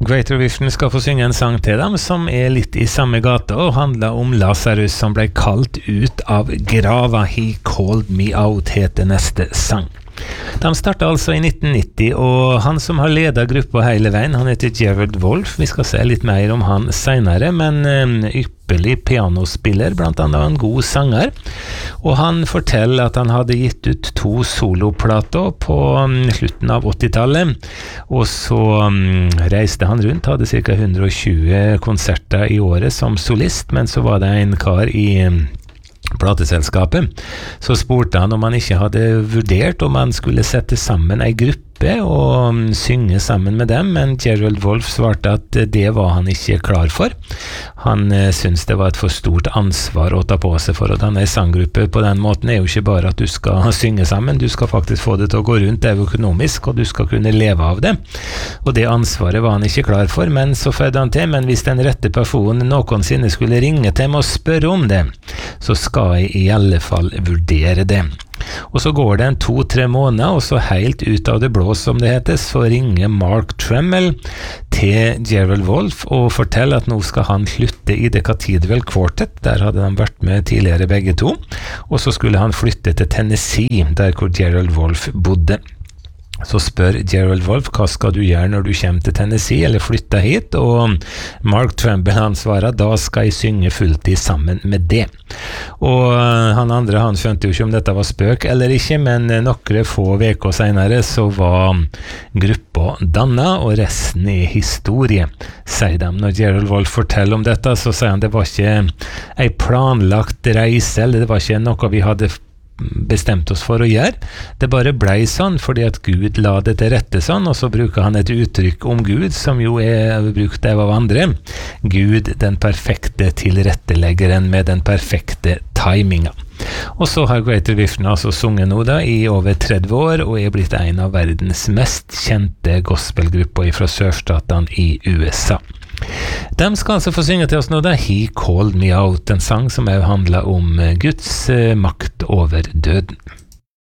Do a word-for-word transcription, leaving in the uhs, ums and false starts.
Greater Vision skal få synge en sang til dem som er litt i samme gata og handler om Lazarus som ble kalt ut av grava. He Called Me Out heter neste sang. De startet altså i nitten nitti, og han som har ledet gruppa hele veien, han heter Gerald Wolf. Vi skal se litt mer om han senere, men um, ypperlig pianospiller, blant annet en god sanger. Og han forteller at han hadde gitt ut to soloplater på um, slutten av åttitallet, og så um, reiste han rundt, hadde ca. hundre og tjue konserter i året som solist, men så var det en kar i um, plateselskapet, så spurte han om han ikke hadde vurdert om han skulle sette sammen en gruppe og um, synge sammen med dem, men Gerald Wolf svarte at det var han ikke klar for. Han uh, syntes det var et for stort ansvar å ta på seg for å danne en sanggruppe på den måten. Det er jo ikke bare at du skal synge sammen, du skal faktisk få det til å gå rundt, det er jo økonomisk, og du skal kunne leve av det. Og det ansvaret var han ikke klar for, men så fødde han til, men hvis den rette personen noensinne skulle ringe til meg og spørre om det, så skal jeg i alle fall vurdere det. Og så går det en to-tre måneder, og så helt ut av det blå, som det heter, så ringer Mark Tremmel til Gerald Wolf og forteller at nå skal han slutte i The Cathedral Quartet, der hadde de vært med tidligere begge to, og så skulle han flytte til Tennessee, der hvor Gerald Wolf bodde. Så spør Gerald Wolf, hva skal du gjøre når du kommer til Tennessee, eller flytter hit? Og Mark Tremble han svarer, da skal jeg synge fulltid sammen med det. Og han andre, han skjønte jo ikke om dette var spøk eller ikke, men noen få veker senere så var gruppa dannet, og resten er historie, sier de. Når Gerald Wolf forteller om dette, så sier han det var ikke en planlagt reise, eller det var ikke noe vi hadde bestemt oss for å gjøre. Det bare ble sånn, fordi at Gud la det til rette sånn, og så bruker han et uttrykk om Gud, som jo er brukt av andre. Gud, den perfekte tilretteleggeren med den perfekte timinga. Og så har Greater Vision altså sunget nå da i over tretti år, og er blitt en av verdens mest kjente gospelgrupper fra sørstatene i U S A. De skal altså få synge til oss nå da, He Called Me Out, en sang som også handler om Guds makt over døden.